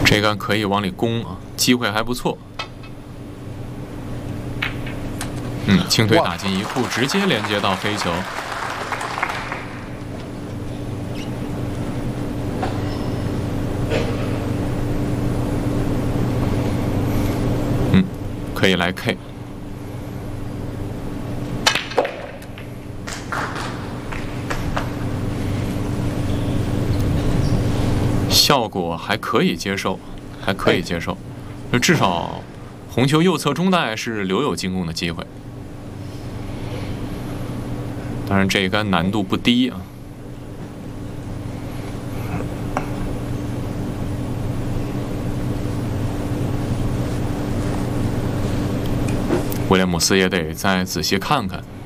这杆可以往里攻啊，机会还不错。轻推打进一库，直接连接到飞球。可以来 K。效果还可以接受，还可以接受，至少红球右侧中袋是留有进攻的机会。当然，这一杆难度不低啊。威廉姆斯也得再仔细看看。